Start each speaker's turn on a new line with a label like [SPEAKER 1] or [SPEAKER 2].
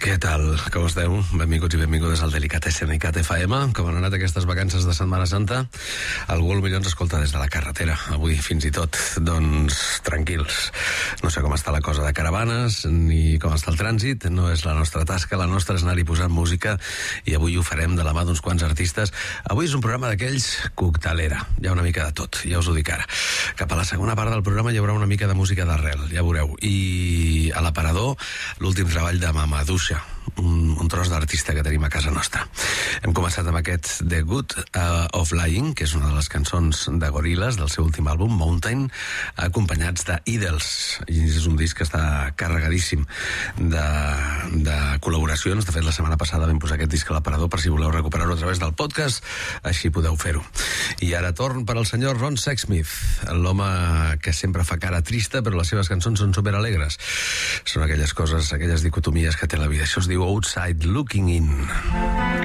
[SPEAKER 1] Què tal? Com esteu? Benvinguts i benvingudes al Delicatessen i Cat FM. Com han anat aquestes vacances de Setmana Santa? Algú potser ens escolta des de la carretera, avui fins i tot. Doncs tranquils. No sé com està la cosa de caravanes, ni com està el trànsit. No és la nostra tasca, la nostra és anar-hi posant música, i avui ho farem de la mà d'uns quants artistes. Avui és un programa d'aquells coctelera. Hi ha una mica de tot, ja us ho dic ara. Cap a la segona part del programa hi haurà una mica de música d'arrel, ja veureu. I a l'aparador, l'últim treball de Mamadoucha, un tros d'artista que tenim a casa nostra. Hem començat amb aquest The Good of Lying, que és una de les cançons de Gorillaz del seu últim àlbum, Mountain, acompanyats de Idols. I és un disc que està carregadíssim de col·laboracions. De fet, la setmana passada vam posar aquest disc a l'aparador per si voleu recuperar-ho a través del podcast, així podeu fer-ho. I ara torn per al senyor Ron Sexsmith, l'home que sempre fa cara trista, però les seves cançons són superalegres. Són aquelles coses, aquelles dicotomies que té la vida. Això es diu Outside Looking In.